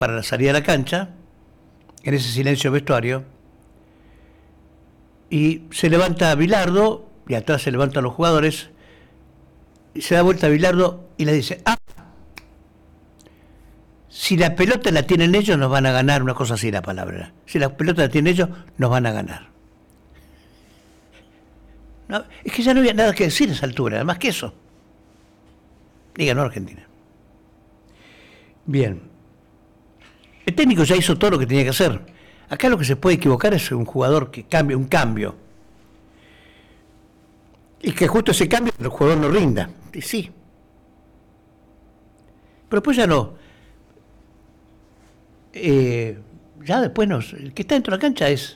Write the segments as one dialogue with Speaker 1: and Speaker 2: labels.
Speaker 1: para la salida de la cancha, en ese silencio vestuario, y se levanta Bilardo, y atrás se levantan los jugadores, y se da vuelta a Bilardo y le dice, si la pelota la tienen ellos, nos van a ganar, una cosa así la palabra. Si la pelota la tienen ellos, nos van a ganar. No, es que ya no había nada que decir a esa altura, más que eso. Y ganó Argentina. Bien. El técnico ya hizo todo lo que tenía que hacer. Acá lo que se puede equivocar es un jugador que cambie, un cambio. Y que justo ese cambio el jugador no rinda. Y sí. Pero después ya no. Ya después el que está dentro de la cancha es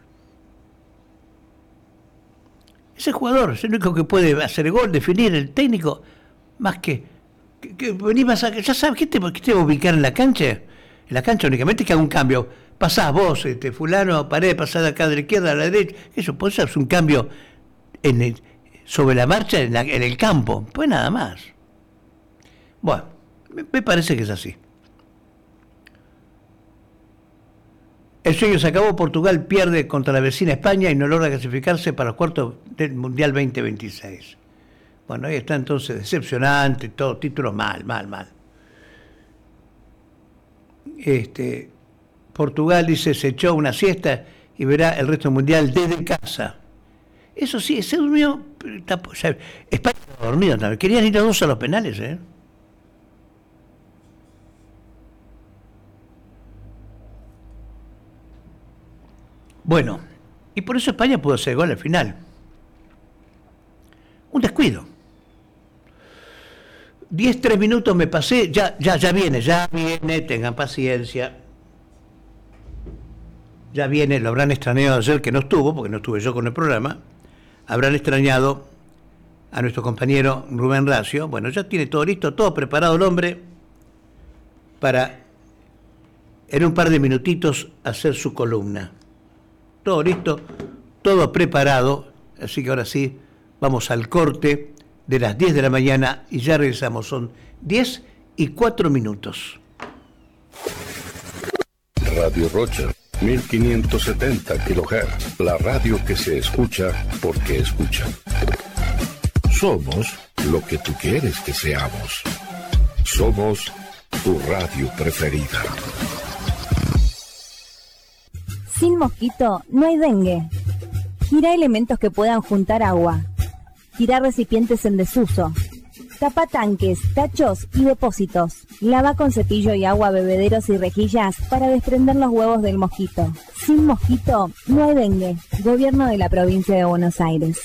Speaker 1: el jugador, es el único que puede hacer el gol, definir, el técnico, más que venís más ya sabes, ¿qué te va a ubicar en la cancha? En la cancha únicamente que haga un cambio, pasás vos, fulano, pared, pasás de acá de la izquierda a la derecha, eso puede ser un cambio sobre la marcha en el campo, pues nada más. Bueno, me parece que es así. El sueño se acabó, Portugal pierde contra la vecina España y no logra clasificarse para los cuartos del Mundial 2026. Bueno, ahí está entonces, decepcionante, todo, títulos mal. Portugal dice, se echó una siesta y verá el resto del Mundial desde casa. Eso sí, se durmió, o sea, España estaba dormida también, querían ir a los penales, Bueno, y por eso España pudo hacer gol al final. Un descuido. 3 minutos me pasé, ya viene, tengan paciencia. Ya viene, lo habrán extrañado ayer que no estuvo, porque no estuve yo con el programa. Habrán extrañado a nuestro compañero Rubén Racio. Bueno, ya tiene todo listo, todo preparado el hombre para en un par de minutitos hacer su columna. Todo listo, todo preparado, así que ahora sí, vamos al corte de las 10 de la mañana y ya regresamos, son 10:04.
Speaker 2: Radio Rocha, 1570 kHz, la radio que se escucha porque escucha. Somos lo que tú quieres que seamos. Somos tu radio preferida.
Speaker 3: Sin mosquito no hay dengue. Gira elementos que puedan juntar agua. Tira recipientes en desuso. Tapa tanques, tachos y depósitos. Lava con cepillo y agua bebederos y rejillas para desprender los huevos del mosquito. Sin mosquito no hay dengue. Gobierno de la provincia de Buenos Aires.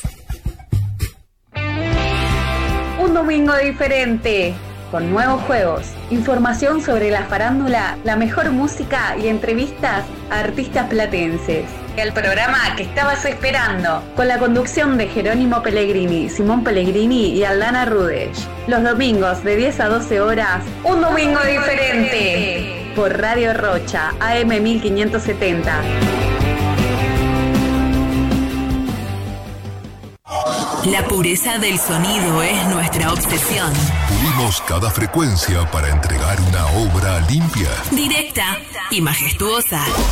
Speaker 4: Un domingo diferente, con nuevos juegos, información sobre la farándula, la mejor música y entrevistas a artistas platenses. El programa que estabas esperando, con la conducción de Jerónimo Pellegrini, Simón Pellegrini y Aldana Rudech. Los domingos de 10 a 12 horas, un domingo diferente, por Radio Rocha, AM 1570.
Speaker 5: La pureza del sonido es nuestra obsesión.
Speaker 6: Pulimos cada frecuencia para entregar una obra limpia,
Speaker 5: directa y majestuosa.